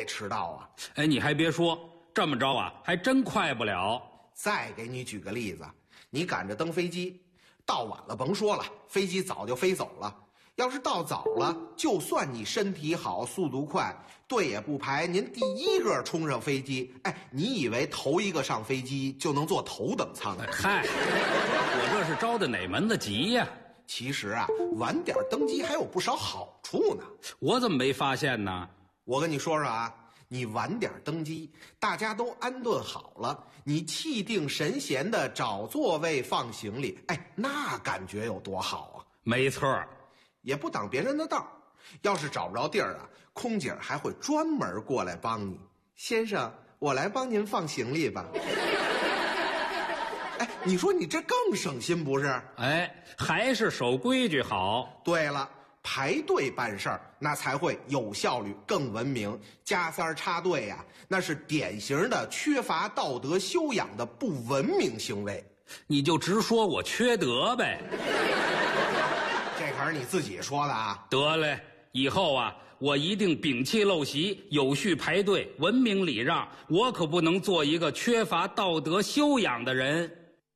迟到啊。 哎，你还别说，这么着啊，还真快不了。 再给你举个例子，你赶着登飞机，到晚了甭说了，飞机早就飞走了。要是到早了，就算你身体好、速度快，队也不排，您第一个冲上飞机，哎，你以为头一个上飞机就能坐头等舱？ 嗨，我这是着的哪门子急呀？ 其实啊，晚点登机还有不少好处呢。 我怎么没发现呢？ 我跟你说说啊，你晚点登机，大家都安顿好了，你气定神闲的找座位放行李，哎，那感觉有多好啊！ 没错， 也不挡别人的道。要是找不着地儿啊，空姐还会专门过来帮你。先生，我来帮您放行李吧。哎，你说你这更省心不是？ 哎，还是守规矩好。 对了，排队办事儿那才会有效率、更文明。加塞插队呀，那是典型的缺乏道德修养的不文明行为。 你就直说我缺德呗。 这可是你自己说的啊。 得嘞，以后啊，我一定摒弃陋习，有序排队，文明礼让。我可不能做一个缺乏道德修养的人。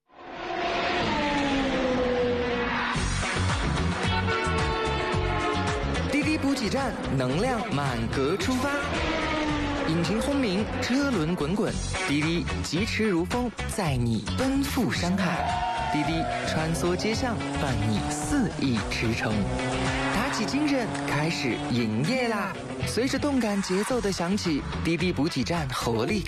滴滴补给站，能量满格出发。引擎轰鸣，车轮滚滚，滴滴疾驰如风，载你奔赴山海。滴滴穿梭街巷，伴你肆意驰骋。打起精神，开始营业啦！随着动感节奏的响起，滴滴补给站活力